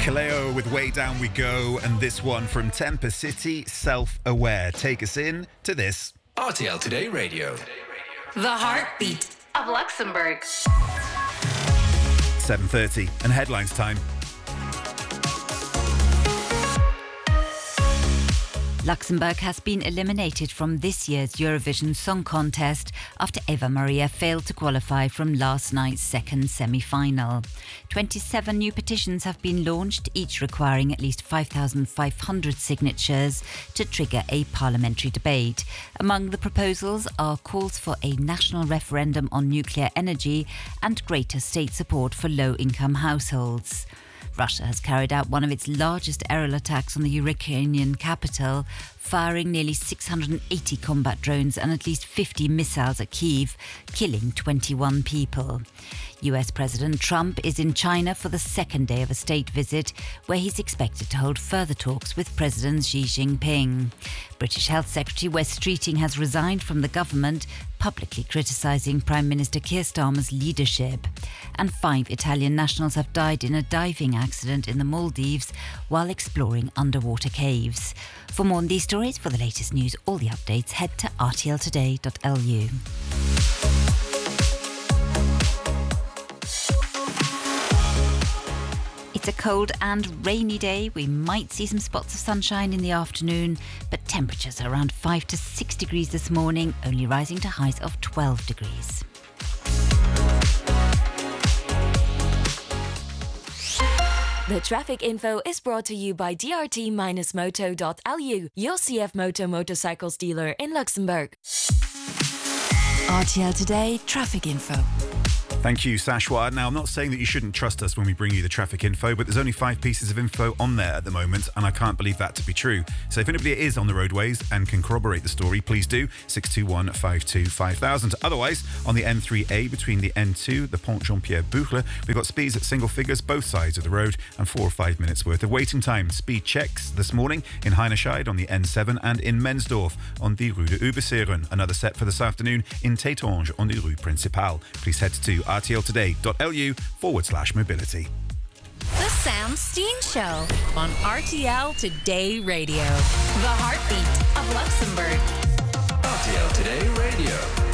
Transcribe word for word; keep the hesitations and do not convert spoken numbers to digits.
Kaleo with Way Down We Go, and this one from Temper City, Self-Aware. Take us in to this. R T L Today Radio. The heartbeat of Luxembourg. seven thirty and headlines time. Luxembourg has been eliminated from this year's Eurovision Song Contest after Eva Maria failed to qualify from last night's second semi-final. twenty-seven new petitions have been launched, each requiring at least five thousand five hundred signatures to trigger a parliamentary debate. Among the proposals are calls for a national referendum on nuclear energy and greater state support for low-income households. Russia has carried out one of its largest aerial attacks on the Ukrainian capital, firing nearly six hundred eighty combat drones and at least fifty missiles at Kyiv, killing twenty-one people. U S President Trump is in China for the second day of a state visit, where he's expected to hold further talks with President Xi Jinping. British Health Secretary Wes Streeting has resigned from the government, publicly criticising Prime Minister Keir Starmer's leadership. And five Italian nationals have died in a diving accident in the Maldives while exploring underwater caves. For more on these stories, for the latest news, all the updates, head to r t l today dot l u. It's a cold and rainy day. We might see some spots of sunshine in the afternoon, but temperatures are around five to six degrees this morning, only rising to highs of twelve degrees. The traffic info is brought to you by d r t dash moto dot l u, your C F Moto motorcycles dealer in Luxembourg. R T L Today traffic info. Thank you, Sashwa. Now, I'm not saying that you shouldn't trust us when we bring you the traffic info, but there's only five pieces of info on there at the moment, and I can't believe that to be true. So if anybody is on the roadways and can corroborate the story, please do. six two one, five two five thousand. Otherwise, on the N three A between the N two, the Pont Jean-Pierre Boucle, we've got speeds at single figures both sides of the road and four or five minutes worth of waiting time. Speed checks this morning in Heinescheid on the N seven and in Mensdorf on the Rue de Uberseren. Another set for this afternoon in Tétange on the Rue Principale. Please head to r t l today dot l u forward slash mobility. The Sam Steen Show on R T L Today Radio. The heartbeat of Luxembourg. R T L Today Radio.